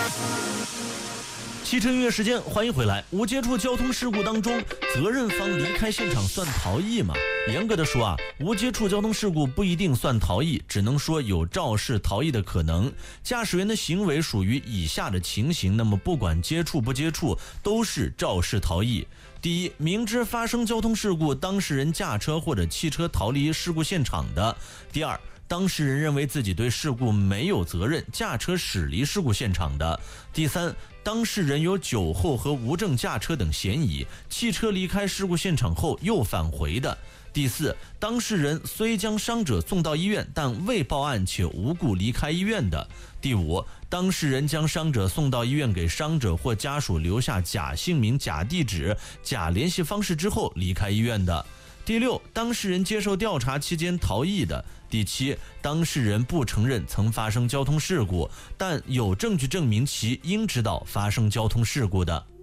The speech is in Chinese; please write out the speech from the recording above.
汽车音乐时间，欢迎回来。无接触交通事故当中，责任方离开现场算逃逸吗？严格的说啊，无接触交通事故不一定算逃逸，只能说有肇事逃逸的可能。驾驶员的行为属于以下的情形，那么不管接触不接触，都是肇事逃逸。第一，明知发生交通事故，当事人驾车或者汽车逃离事故现场的。第二，当事人认为自己对事故没有责任，驾车驶离事故现场的。第三，当事人有酒后和无证驾车等嫌疑，汽车离开事故现场后又返回的。第四，当事人虽将伤者送到医院，但未报案且无故离开医院的。第五，当事人将伤者送到医院，给伤者或家属留下假姓名、假地址、假联系方式之后离开医院的。第六，当事人接受调查期间逃逸的。第七，当事人不承认曾发生交通事故，但有证据证明其应知道发生交通事故的。